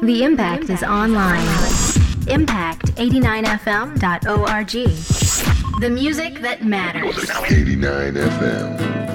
The Impact is online. Impact89fm.org. The music that matters. 89 FM.